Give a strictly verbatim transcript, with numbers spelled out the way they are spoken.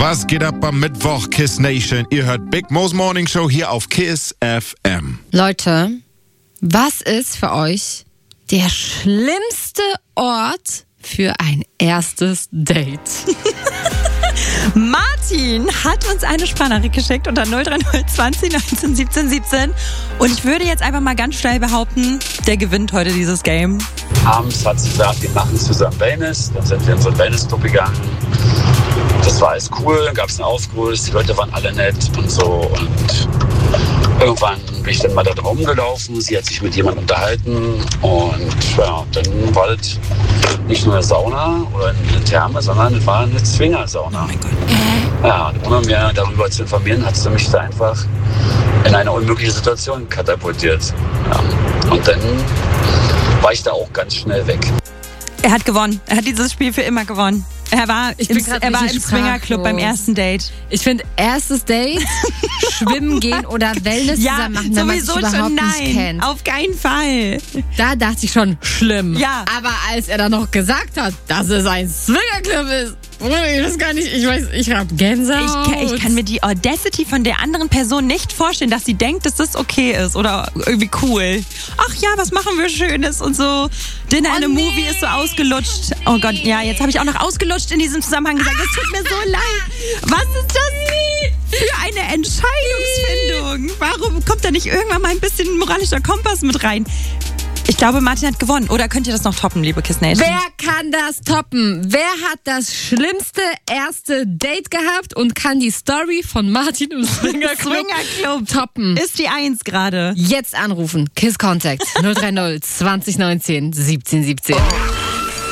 Was geht ab am Mittwoch, Kiss Nation? Ihr hört Big Mo's Morning Show hier auf Kiss F M. Leute, was ist für euch der schlimmste Ort für ein erstes Date? Martin hat uns eine Sprachnachricht geschickt unter null drei null zwanzig neunzehn siebzehn siebzehn. Und ich würde jetzt einfach mal ganz steil behaupten, der gewinnt heute dieses Game. Abends hat sie gesagt, wir machen zusammen Wellness. Dann sind wir in so einen Wellness-Club gegangen. Das war alles cool, dann gab es einen Aufguss, die Leute waren alle nett und so. Und irgendwann bin ich dann mal da rumgelaufen, sie hat sich mit jemandem unterhalten. Und ja, dann war das nicht nur eine Sauna oder eine Therme, sondern es war eine Zwingersauna. Oh mein Gott. Ja, und ohne mir darüber zu informieren, hat sie mich da einfach in eine unmögliche Situation katapultiert. Ja. Und dann war ich da auch ganz schnell weg. Er hat gewonnen. Er hat dieses Spiel für immer gewonnen. Er war, Ich bin im, grad er war im richtig Swingerclub sprachlos. beim ersten Date. Ich finde, erstes Date, schwimmen gehen oder Wellness Ja, zusammen machen, wenn man sich sowieso überhaupt schon nicht nein. kennt. Auf keinen Fall. Da dachte ich schon, schlimm. Ja. Aber als er dann noch gesagt hat, dass es ein Swingerclub ist, ich weiß gar nicht, ich weiß, ich hab Gänsehaut. Ich, ich kann mir die Audacity von der anderen Person nicht vorstellen, dass sie denkt, dass das okay ist oder irgendwie cool. Ach ja, was machen wir Schönes und so. Dinner Oh in a nee. Movie ist so ausgelutscht. Oh Gott, ja, jetzt habe ich auch noch ausgelutscht in diesem Zusammenhang gesagt. Das tut mir so leid. Was ist das für eine Entscheidungsfindung? Warum kommt da nicht irgendwann mal ein bisschen moralischer Kompass mit rein? Ich glaube, Martin hat gewonnen. Oder könnt ihr das noch toppen, liebe Kiss Nation? Wer kann das toppen? Wer hat das schlimmste erste Date gehabt und kann die Story von Martin im Swingerclub Swingerclub toppen? ist die Eins gerade. Jetzt anrufen. Kiss Contact null drei null zwanzig neunzehn siebzehn siebzehn.